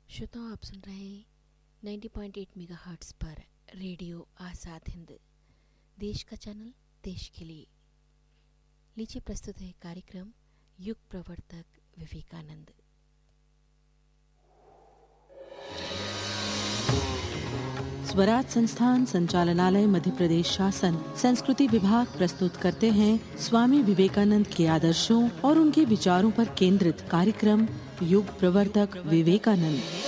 श्रोताओं, आप सुन रहे हैं 90.8 मेगाहर्ट्ज़ पर रेडियो आज़ाद हिंद, देश का चैनल, देश के लिए। लीजिए प्रस्तुत है कार्यक्रम युग प्रवर्तक विवेकानंद। स्वराज संस्थान संचालनालय मध्य प्रदेश शासन संस्कृति विभाग प्रस्तुत करते हैं स्वामी विवेकानंद के आदर्शों और उनके विचारों पर केंद्रित कार्यक्रम युग प्रवर्तक विवेकानंद।